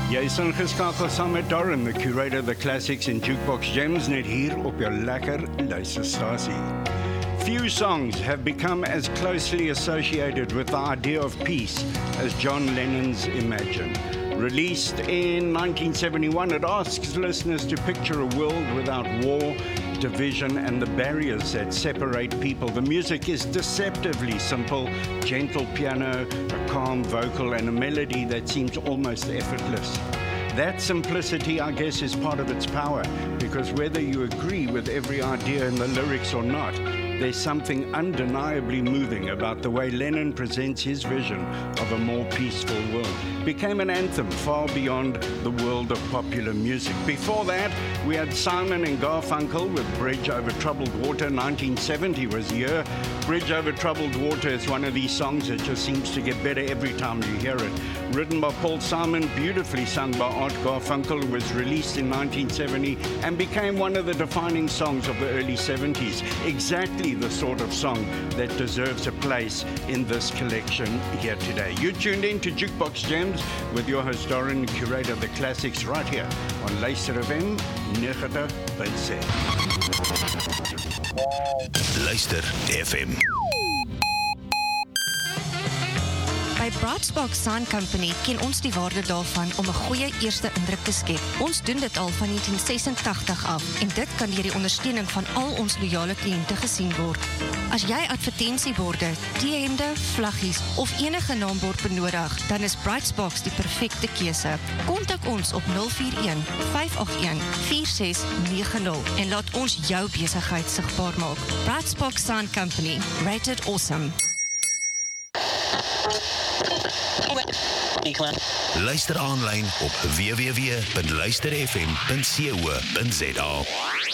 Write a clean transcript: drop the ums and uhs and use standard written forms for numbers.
Jy is ingeskakel saam met Darren, the curator of the classics in Jukebox Gems, net hier op jou lekker luisterstasie. Few songs have become as closely associated with the idea of peace as John Lennon's Imagine. Released in 1971, it asks listeners to picture a world without war, division, and the barriers that separate people. The music is deceptively simple, gentle piano, a calm vocal, and a melody that seems almost effortless. That simplicity, I guess, is part of its power, because whether you agree with every idea in the lyrics or not, there's something undeniably moving about the way Lennon presents his vision of a more peaceful world. It became an anthem far beyond the world of popular music. Before that, we had Simon and Garfunkel with Bridge Over Troubled Water. 1970 was the year. Bridge Over Troubled Water is one of these songs that just seems to get better every time you hear it. Written by Paul Simon, beautifully sung by Art Garfunkel, was released in 1970 and became one of the defining songs of the early 70s. Exactly the sort of song that deserves a place in this collection here today. You tuned in to Jukebox Gems with your host Darren, curator of the classics, right here on Luister FM 90.7. Luister FM. By Brightspark Sign Company ken ons die waarde daarvan om 'n goeie eerste indruk te skep. Ons doen dit al van 1986 af en dit kan deur die ondersteuning van al ons loyale kliënte gesien word. As jy advertensieborde, T-hemde, vlaggies of enige naambord benodig, dan is Brightspark die perfekte keuse. Kontak ons op 041 581 4690 en laat ons jou besigheid sigbaar maak. Brightspark Sign Company, rated awesome. Luister aanlyn op www.luisterfm.co.za.